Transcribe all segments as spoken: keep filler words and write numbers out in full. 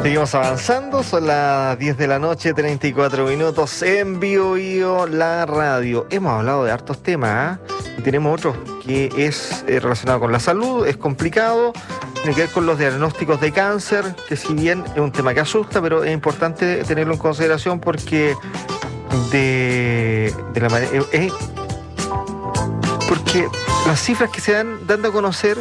Seguimos avanzando, son las diez de la noche, treinta y cuatro minutos en Bio Bio, la radio. Hemos hablado de hartos temas, ¿eh? Y tenemos otro que es eh, relacionado con la salud, es complicado, tiene que ver con los diagnósticos de cáncer, que si bien es un tema que asusta, pero es importante tenerlo en consideración porque de, de la manera... Eh, porque las cifras que se dan dando a conocer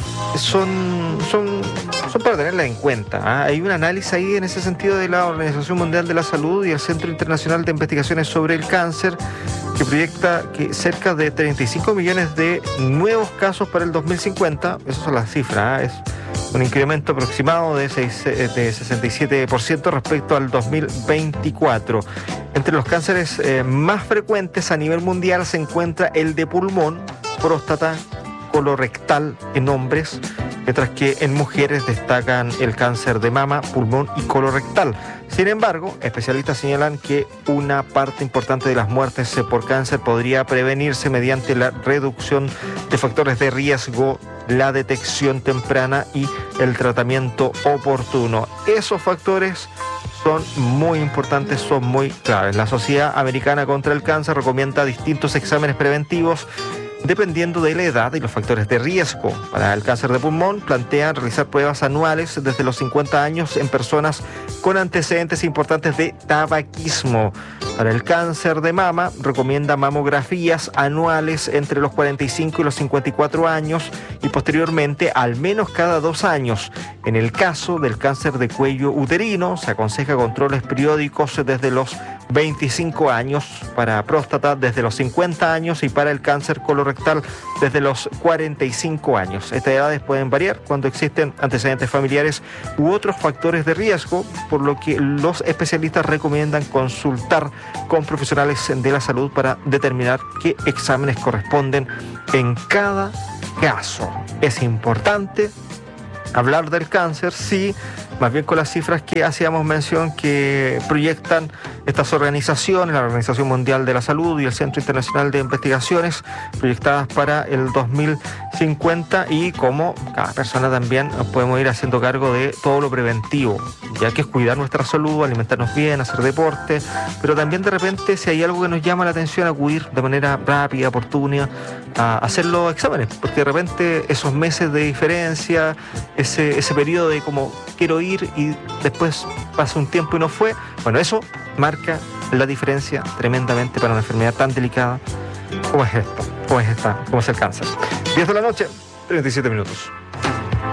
son, son, son para tenerlas en cuenta, ¿eh? Hay un análisis ahí en ese sentido de la Organización Mundial de la Salud y el Centro Internacional de Investigaciones sobre el Cáncer, que proyecta que cerca de treinta y cinco millones de nuevos casos para el dos mil cincuenta, esas son las cifras, ¿eh? Es un incremento aproximado de, seis, de sesenta y siete por ciento respecto al dos mil veinticuatro. Entre los cánceres eh, más frecuentes a nivel mundial se encuentra el de pulmón, próstata, colorectal en hombres, mientras que en mujeres destacan el cáncer de mama, pulmón y colorectal. Sin embargo, especialistas señalan que una parte importante de las muertes por cáncer podría prevenirse mediante la reducción de factores de riesgo, la detección temprana y el tratamiento oportuno. Esos factores son muy importantes, son muy claves. La Sociedad Americana contra el Cáncer recomienda distintos exámenes preventivos dependiendo de la edad y los factores de riesgo. Para el cáncer de pulmón, plantean realizar pruebas anuales desde los cincuenta años en personas con antecedentes importantes de tabaquismo. Para el cáncer de mama, recomienda mamografías anuales entre los cuarenta y cinco y los cincuenta y cuatro años y posteriormente al menos cada dos años. En el caso del cáncer de cuello uterino, se aconseja controles periódicos desde los veinticinco años, para próstata desde los cincuenta años y para el cáncer colorectal desde los cuarenta y cinco años. Estas edades pueden variar cuando existen antecedentes familiares u otros factores de riesgo, por lo que los especialistas recomiendan consultar con profesionales de la salud para determinar qué exámenes corresponden en cada caso. Es importante hablar del cáncer, sí, más bien con las cifras que hacíamos mención que proyectan estas organizaciones, la Organización Mundial de la Salud y el Centro Internacional de Investigaciones, proyectadas para el dos mil cincuenta, y como cada persona también nos podemos ir haciendo cargo de todo lo preventivo, ya que es cuidar nuestra salud, alimentarnos bien, hacer deporte, pero también de repente si hay algo que nos llama la atención, acudir de manera rápida, oportuna, a hacer los exámenes, porque de repente esos meses de diferencia, ese, ese periodo de como quiero ir y después pasa un tiempo y no fue, bueno, eso marca la diferencia tremendamente para una enfermedad tan delicada como es esto, como es esta, como es el cáncer. diez de la noche, treinta y siete minutos.